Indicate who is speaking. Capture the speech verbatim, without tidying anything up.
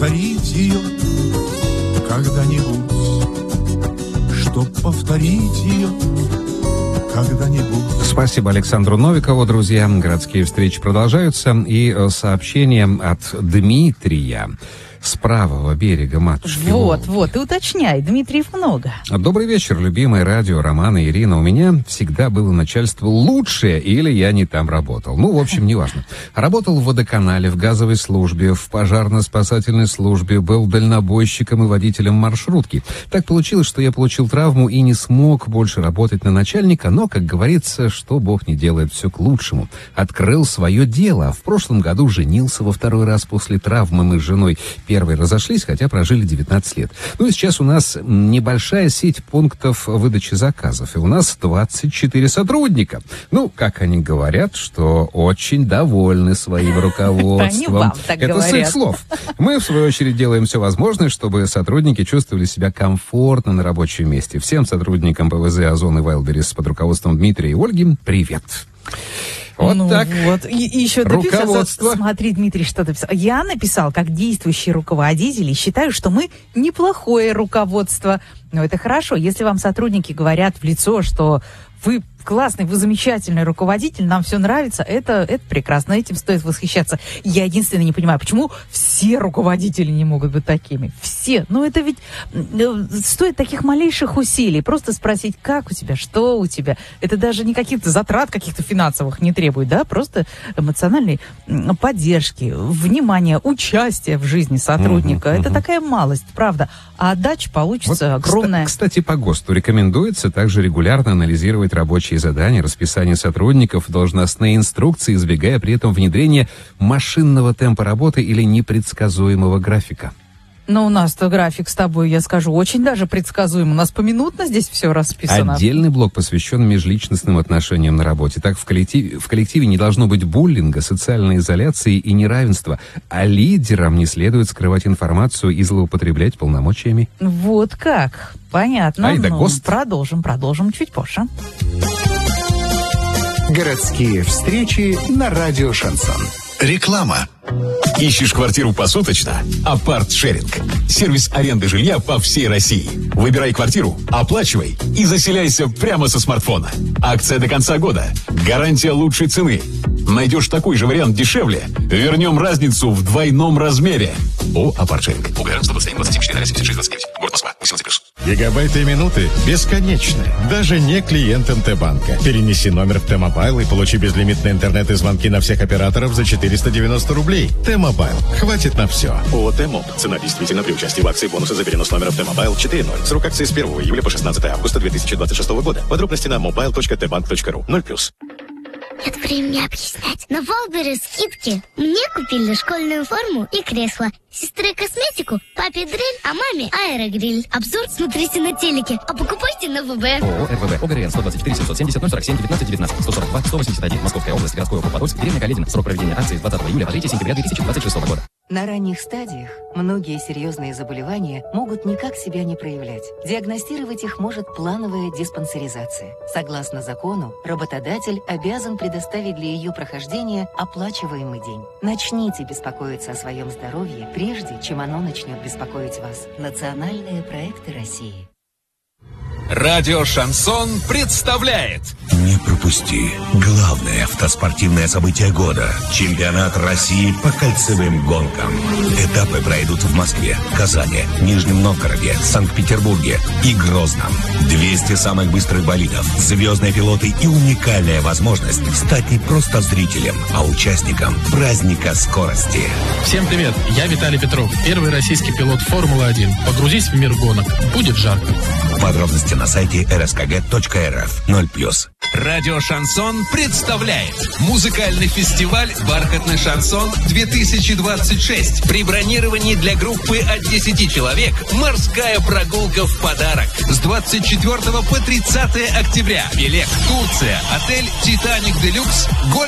Speaker 1: повторить ее когда-нибудь, чтоб повторить ее когда-нибудь.
Speaker 2: Спасибо Александру Новикову, друзья. Городские встречи продолжаются. И сообщение от Дмитрия с правого берега матушки.
Speaker 3: Вот, вот, и уточняй, Дмитриев много.
Speaker 2: Добрый вечер, любимое радио, Роман и Ирина. У меня всегда было начальство лучшее, или я не там работал. Ну, в общем, неважно. Работал в водоканале, в газовой службе, в пожарно-спасательной службе, был дальнобойщиком и водителем маршрутки. Так получилось, что я получил травму и не смог больше работать на начальника, но, как говорится, что Бог не делает, все к лучшему. Открыл свое дело. В прошлом году женился во второй раз после травмы. Мы с женой первые разошлись, хотя прожили девятнадцать лет. Ну и сейчас у нас небольшая сеть пунктов выдачи заказов. И у нас двадцать четыре сотрудника. Ну, как они говорят, что очень довольны своим руководством. Это с их слов. Мы, в свою очередь, делаем все возможное, чтобы сотрудники чувствовали себя комфортно на рабочем месте. Всем сотрудникам ПВЗ «Озон» и «Вайлдберрис» под руководством Дмитрия и Ольги привет. Вот
Speaker 3: ну,
Speaker 2: так.
Speaker 3: Вот. И, и еще
Speaker 2: руководство.
Speaker 3: Дописал, смотри, Дмитрий, что написал. Я написал, как действующий руководитель, и считаю, что мы неплохое руководство. Но это хорошо. Если вам сотрудники говорят в лицо, что вы классный, вы замечательный руководитель, нам все нравится, это, это прекрасно, этим стоит восхищаться. Я единственное не понимаю, почему все руководители не могут быть такими? Все. Ну, это ведь стоит таких малейших усилий. Просто спросить, как у тебя, что у тебя. Это даже не каких-то затрат каких-то финансовых не требует, да, просто эмоциональной поддержки, внимания, участия в жизни сотрудника. Uh-huh, uh-huh. Это такая малость, правда. А отдача получится вот, огромная.
Speaker 2: Кстати, по ГОСТу рекомендуется также регулярно анализировать рабочие задания, расписание сотрудников, должностные инструкции, избегая при этом внедрения машинного темпа работы или непредсказуемого графика.
Speaker 3: Но у нас-то график с тобой, я скажу, очень даже предсказуем. У нас поминутно здесь все расписано.
Speaker 2: Отдельный блок посвящен межличностным отношениям на работе. Так в коллективе, в коллективе не должно быть буллинга, социальной изоляции и неравенства. А лидерам не следует скрывать информацию и злоупотреблять полномочиями.
Speaker 3: Вот как. Понятно.
Speaker 2: Айда,
Speaker 3: ну,
Speaker 2: ГОСТ.
Speaker 3: Продолжим, продолжим чуть позже.
Speaker 4: Городские встречи на радио «Шансон».
Speaker 5: Реклама. Ищешь квартиру посуточно? Апарт-шеринг. Сервис аренды жилья по всей России. Выбирай квартиру, оплачивай и заселяйся прямо со смартфона. Акция до конца года. Гарантия лучшей цены. Найдешь такой же вариант дешевле, вернем разницу в двойном размере. О, апарт-шеринг. УГР сто двадцать семь двадцать четыре семьдесят шесть двадцать девять. Город Москва. восемнадцать плюс.
Speaker 6: Гигабайты и минуты бесконечны. Даже не клиент МТ-банка. Перенеси номер в Т-Мобайл и получи безлимитный интернет и звонки на всех операторов за четыреста девяносто рублей. Т-Мобайл. Хватит на все.
Speaker 7: ООО «Т-Моб». Цена действительно при участии в акции бонуса за перенос номера в Т-Мобайл четыре ноль. Срок акции с первого июля по шестнадцатое августа две тысячи двадцать шестого года. Подробности на мобайл точка тэ банк точка ру. ноль плюс.
Speaker 8: Нет времени объяснять. На Вайлдберрис скидки. Мне купили школьную форму и кресло. Сестре косметику, папе дрель, а маме аэрогриль. Обзор смотрите на телеке, а покупайте на ВБ.
Speaker 9: ООО РВБ. ОГРН сто двадцать четыре семьсот семьдесят ноль сорок семь девятнадцать девятнадцать сто сорок два сто восемьдесят один. Московская область, городской округ Подольск, деревня Каледина. Срок проведения акции с двадцатого июля по третьего сентября две тысячи двадцать шестого года.
Speaker 10: На ранних стадиях многие серьезные заболевания могут никак себя не проявлять. Диагностировать их может плановая диспансеризация. Согласно закону, работодатель обязан предоставить для ее прохождения оплачиваемый день. Начните беспокоиться о своем здоровье, прежде чем оно начнет беспокоить вас. Национальные проекты России.
Speaker 5: Радио «Шансон» представляет.
Speaker 11: Не пропусти главное автоспортивное событие года. Чемпионат России по кольцевым гонкам. Этапы пройдут в Москве, Казани, Нижнем Новгороде, Санкт-Петербурге и Грозном. двести самых быстрых болидов, звездные пилоты и уникальная возможность стать не просто зрителем, а участником праздника скорости.
Speaker 12: Всем привет, я Виталий Петров, первый российский пилот Формулы один. Погрузись в мир гонок, будет жарко.
Speaker 11: Подробности на сайте эр эс ка гэ точка эр эф. ноль плюс.
Speaker 5: Радио «Шансон» представляет музыкальный фестиваль «Бархатный шансон-две тысячи двадцать шесть». При бронировании для группы от десяти человек морская прогулка в подарок. С двадцать четвёртого по тридцатое октября. Билет Турция. Отель «Титаник Делюкс».